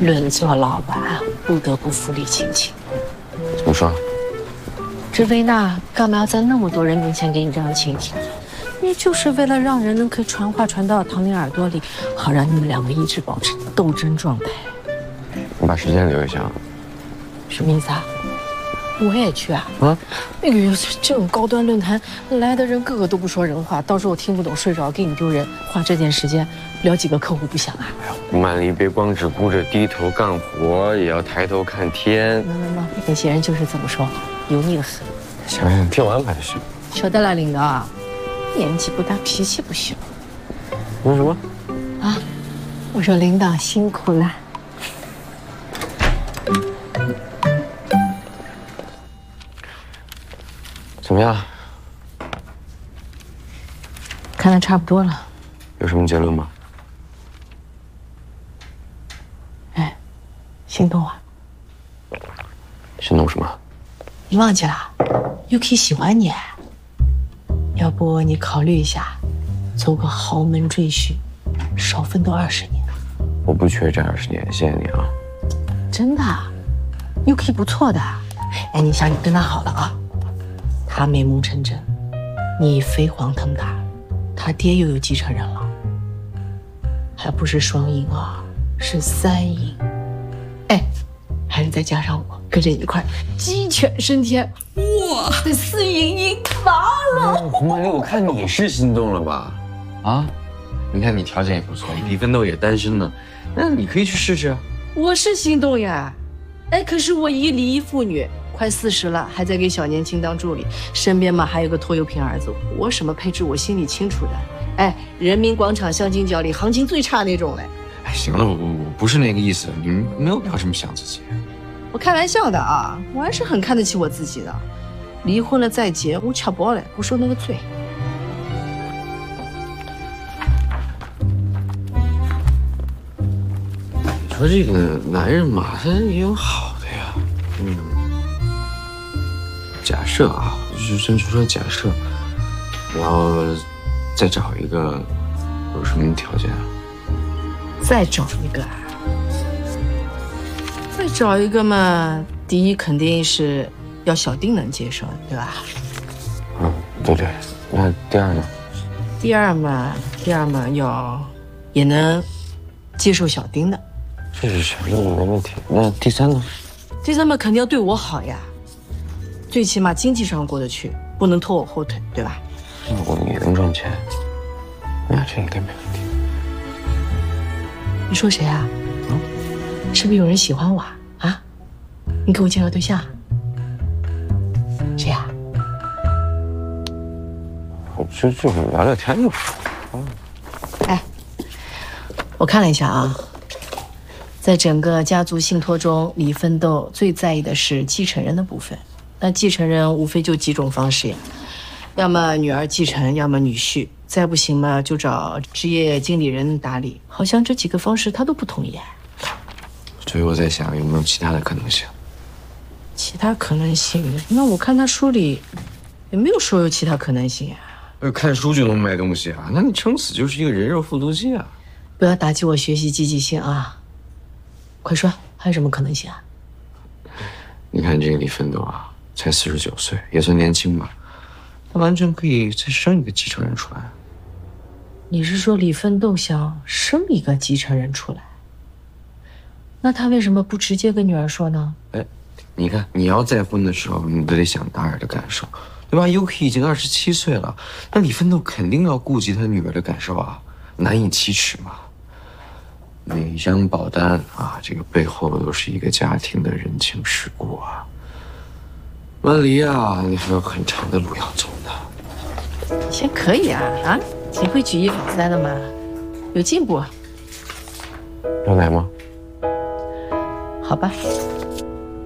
人做老板不得不福利亲戚。 怎么说？ 这维娜干嘛要在那么多人面前给你这样亲戚？你就是为了让人能可以传话传到唐林耳朵里，好让你们两个一直保持斗争状态。 你把时间留一下。 什么意思啊？我也去啊！啊！哎呦，这种高端论坛来的人个个都不说人话，到时候我听不懂睡着给你丢人，花这点时间聊几个客户不想啊？ 哎呦，曼丽别光只顾着低头干活，也要抬头看天。 那些人就是这么说，油腻的很。 行，听我安排就行。 晓得了，领导，年纪不大，脾气不小。 你说什么？ 啊，我说领导辛苦了。 怎么样？ 看得差不多了。 有什么结论吗？ 哎，心动啊！ 心动什么？ 你忘记了？Yuki 喜欢你，要不你考虑一下，走个豪门赘婿，少奋斗20年。 我不缺这20年，谢谢你啊。 真的 ，Yuki 不错的。哎，你想，你跟他好了啊。他美梦成真，你飞黄腾达，他爹又有继承人了，还不是双赢啊，是3赢。哎，还是再加上我跟着你一块鸡犬升天，哇，这4赢赢麻了。 胡曼丽，我看你是心动了吧？啊，你看你条件也不错，李奋斗也单身呢，那你可以去试试啊。 我是心动呀，哎，可是我一离异妇女。快40了，还在给小年轻当助理，身边嘛还有个拖油瓶儿子，我什么配置我心里清楚的。哎，人民广场相亲角里行情最差那种嘞。 哎，行了，我不是那个意思，你们没有必要这么想自己。 我开玩笑的啊，我还是很看得起我自己的。离婚了再结，我吃饱了，不受那个罪。 你说这个男人嘛，他也有好的呀，假设啊，就说假设，然后再找一个，有什么条件啊？ 再找一个啊？再找一个嘛，第一肯定是要小丁能接受，对吧？ 对，那第二呢？ 第二嘛也能接受小丁的。 这是小丁没问题。那第三呢？ 第三嘛肯定要对我好呀。最起码经济上过得去，不能拖我后腿，对吧？ 我也能赚钱，那这应该没问题。 你说谁啊？是不是有人喜欢我啊？你给我介绍对象？谁呀？ 我就是聊聊天就说。 哎，我看了一下啊，在整个家族信托中，李奋斗最在意的是继承人的部分。那继承人无非就几种方式呀，要么女儿继承，要么女婿，再不行嘛就找职业经理人打理。好像这几个方式他都不同意。 所以我在想有没有其他的可能性。 其他可能性？那我看他书里也没有说有其他可能性啊。 看书就能卖东西啊？那你撑死就是一个人肉复读机啊！ 不要打击我学习积极性啊！快说，还有什么可能性啊？ 你看这个李奋斗啊，才49岁，也算年轻吧，他完全可以再生一个继承人出来。 你是说李奋斗想生一个继承人出来？那他为什么不直接跟女儿说呢？ 哎，你看，你要再婚的时候，你都得想大儿的感受，对吧？Yuki 已经27岁了，那李奋斗肯定要顾及他女儿的感受啊，难以启齿嘛。每一张保单啊，这个背后都是一个家庭的人情世故啊。万离啊，你还有很长的路要走呢。 先可以啊，挺会举一反三的嘛，有进步。 要来吗？ 好吧。